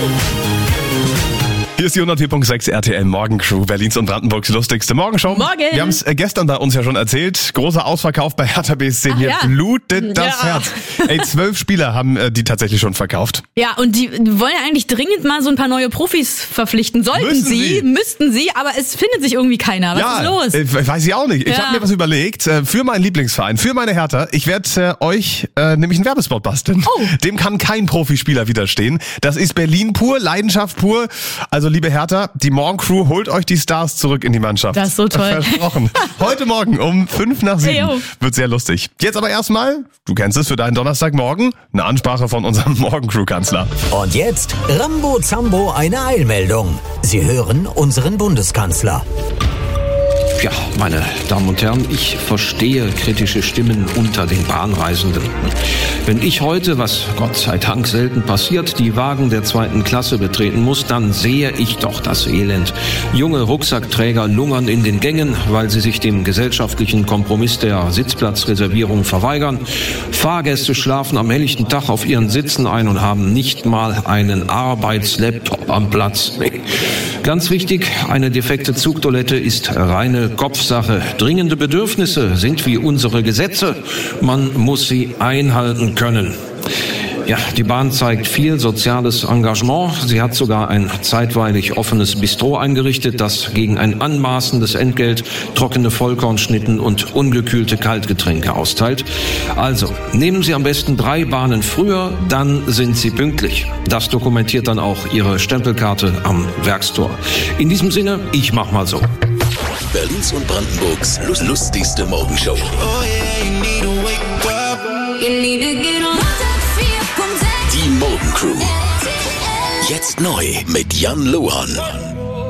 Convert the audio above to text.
Hier ist die 104.6 RTL Morgencrew, Berlins und Brandenburgs lustigste Morgenshow. Morgen. Wir haben es gestern bei uns ja schon erzählt. Großer Ausverkauf bei Hertha BSC. Mir blutet das Herz. 12 Spieler haben die tatsächlich schon verkauft. Ja, und die wollen ja eigentlich dringend mal so ein paar neue Profis verpflichten. Müssten sie, aber es findet sich irgendwie keiner. Was ist los? Weiß ich auch nicht. Ich habe mir was überlegt für meinen Lieblingsverein, für meine Hertha. Ich werde euch nämlich einen Werbespot basteln. Oh. Dem kann kein Profispieler widerstehen. Das ist Berlin pur, Leidenschaft pur. Also liebe Hertha, die Morgencrew holt euch die Stars zurück in die Mannschaft. Das ist so toll. Versprochen. Heute Morgen um 6:55 wird sehr lustig. Jetzt aber erstmal, du kennst es für deinen Donnerstagmorgen, eine Ansprache von unserem Morgencrew-Kanzler. Und jetzt Rambo Zambo eine Eilmeldung. Sie hören unseren Bundeskanzler. Ja, meine Damen und Herren, ich verstehe kritische Stimmen unter den Bahnreisenden. Wenn ich heute, was Gott sei Dank selten passiert, die Wagen der 2. Klasse betreten muss, dann sehe ich doch das Elend. Junge Rucksackträger lungern in den Gängen, weil sie sich dem gesellschaftlichen Kompromiss der Sitzplatzreservierung verweigern. Fahrgäste schlafen am helllichten Tag auf ihren Sitzen ein und haben nicht mal einen Arbeitslaptop am Platz. Ganz wichtig, eine defekte Zugtoilette ist reine Kopfsache. Dringende Bedürfnisse sind wie unsere Gesetze. Man muss sie einhalten können. Ja, die Bahn zeigt viel soziales Engagement. Sie hat sogar ein zeitweilig offenes Bistro eingerichtet, das gegen ein anmaßendes Entgelt trockene Vollkornschnitten und ungekühlte Kaltgetränke austeilt. Also, nehmen Sie am besten 3 Bahnen früher, dann sind Sie pünktlich. Das dokumentiert dann auch Ihre Stempelkarte am Werkstor. In diesem Sinne, ich mach mal so. Berlins und Brandenburgs lustigste Morgenshow. Die Morgencrew. Jetzt neu mit Jan Lohan.